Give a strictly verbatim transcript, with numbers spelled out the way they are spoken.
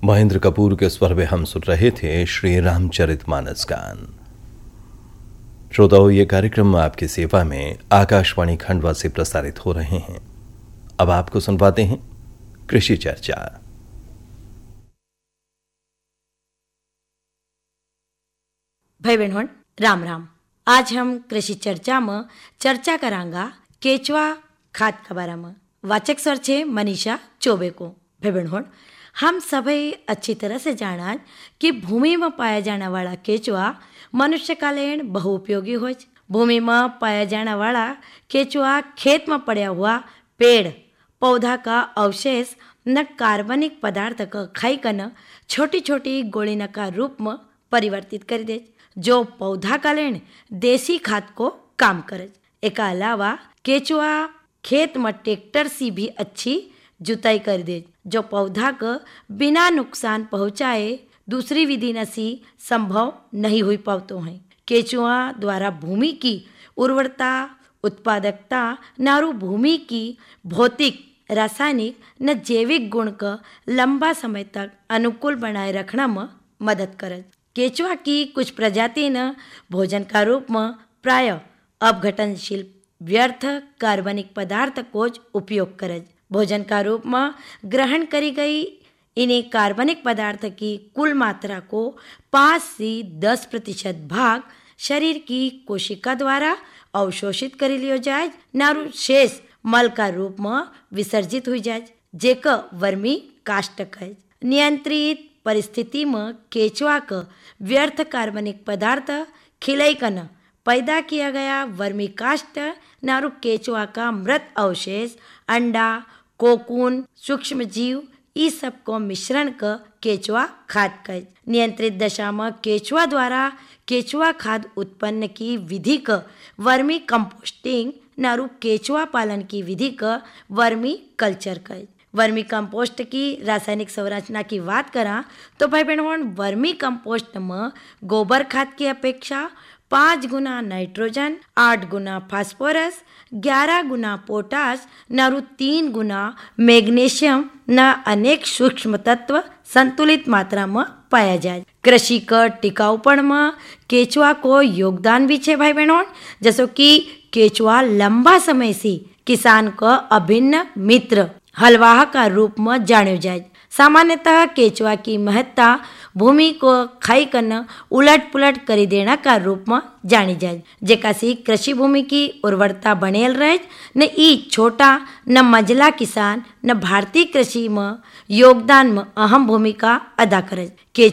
महेंद्र कपूर के स्वर में हम सुन रहे थे श्री रामचरितमानस गान। श्रोताओं, ये कार्यक्रम आपकी सेवा में आकाशवाणी खंडवा से प्रसारित हो रहे हैं। अब आपको सुनवाते हैं कृषि चर्चा। भाई बहन राम राम। आज हम कृषि चर्चा में चर्चा करांगा केचुआ खाद के बारे में। वाचक स्वर छे मनीषा चौबे को। भाई बहन, हम सभी अच्छी तरह से जाना कि भूमि में पाया जाने वाला केचुआ मनुष्य का लेन बहु उपयोगी हो। भूमि में पाया जाने वाला केचुआ खेत में पड़ा हुआ पेड़ पौधा का अवशेष न कार्बनिक पदार्थ का खाई कर छोटी छोटी गोलियों का रूप में परिवर्तित कर दे, जो पौधा का लेन देसी खाद को काम करे। एक अलावा केचुआ खेत में ट्रैक्टर से भी अच्छी जुताई कर दे, जो पौधा को बिना नुकसान पहुंचाए दूसरी विधि न सी संभव नहीं हुई पाते हैं। केचुआ द्वारा भूमि की उर्वरता, उत्पादकता नारू भूमि की भौतिक, रासायनिक न जैविक गुण का लंबा समय तक अनुकूल बनाए रखना में मदद करे। केचुआ की कुछ प्रजाति न भोजन का रूप में प्राय अपघटनशील व्यर्थ कार्बनिक पदार्थ को उपयोग करे। भोजन का रूप में ग्रहण करी गई इन्हें कार्बनिक पदार्थ की कुल मात्रा को पाँच से दस प्रतिशत भाग शरीर की कोशिका द्वारा अवशोषित कर लियो जाए, नारू शेष मल का रूप में विसर्जित हो जाए, जेका वर्मी काष्टक है। नियंत्रित परिस्थिति में केचुआ का व्यर्थ कार्बनिक पदार्थ खिलाई कर पैदा किया गया वर्मी काष्ट नारू केचुआ का मृत अवशेष, अंडा, कोकून, सूक्ष्म जीव इस सब को मिश्रण का केचुआ खाद कहे। नियंत्रित दशा में केचुआ द्वारा केचुआ खाद उत्पन्न की विधि का वर्मी कंपोस्टिंग नारू केचुआ पालन की विधि का वर्मी कल्चर कहे। वर्मी कंपोस्ट की रासायनिक संरचना की बात करा तो भाई बहन, वर्मी कंपोस्ट में गोबर खाद की अपेक्षा पाँच गुना नाइट्रोजन, आठ गुना फास्फोरस, ग्यारह गुना पोटास नारू तीन गुना मैग्नीशियम न अनेक सूक्ष्म तत्व संतुलित मात्रा में पाया जाए। कृषि का टिकाऊपन में केचुआ को योगदान भी है भाई बहनों, जैसे कि केचुआ लंबा समय से किसान का अभिन्न मित्र हलवाह का रूप में जाने जाए। सामान्यतः केचुआ की महत्ता भूमि को खाई करना उलट पुलट कर देना का रूप में जानी जाए, जेका से कृषि भूमि की उर्वरता बनेल रहे। न ई छोटा न मझला किसान न भारतीय कृषि में योगदान में अहम भूमिका अदा करे।